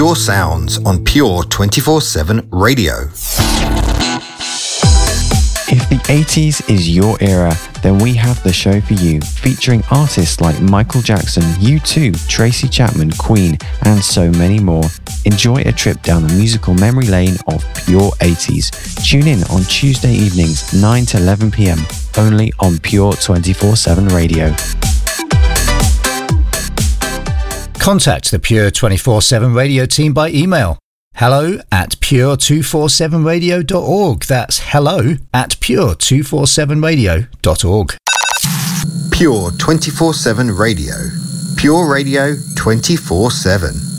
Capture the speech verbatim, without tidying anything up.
Pure Sounds on Pure twenty-four seven Radio. If the eighties is your era, then we have the show for you, featuring artists like Michael Jackson, U two, Tracy Chapman, Queen, and so many more. Enjoy a trip down the musical memory lane of Pure eighties. Tune in on Tuesday evenings, nine to eleven p.m, only on Pure twenty-four seven Radio. Contact the Pure twenty-four seven Radio team by email. Hello at pure two forty-seven radio dot org. That's hello at pure two forty-seven radio dot org. Pure twenty-four seven Radio. Pure Radio twenty-four seven.